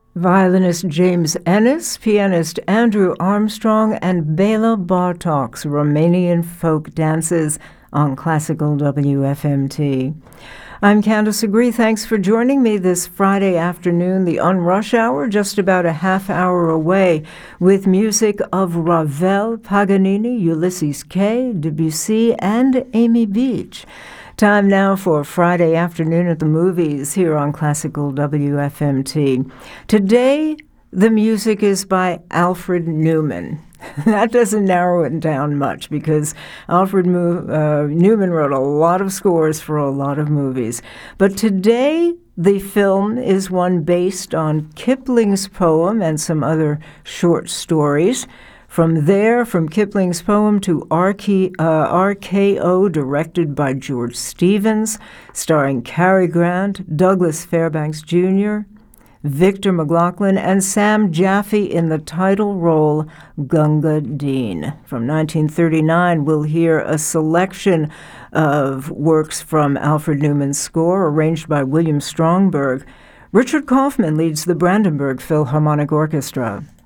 Violinist James Ennis, pianist Andrew Armstrong, and Bela Bartok's Romanian folk dances on Classical WFMT. I'm Candace Agree. Thanks for joining me this Friday afternoon, the Unrush Hour, just about a half hour away, with music of Ravel, Paganini, Ulysses Kay, Debussy, and Amy Beach. Time now for Friday Afternoon at the Movies here on Classical WFMT. Today, the music is by Alfred Newman. That doesn't narrow it down much because Alfred Newman wrote a lot of scores for a lot of movies. But today, the film is one based on Kipling's poem and some other short stories. From Kipling's poem to RKO, directed by George Stevens, starring Cary Grant, Douglas Fairbanks Jr., Victor McLaglen, and Sam Jaffe in the title role, Gunga Din. From 1939, we'll hear a selection of works from Alfred Newman's score, arranged by William Stromberg. Richard Kaufman leads the Brandenburg Philharmonic Orchestra.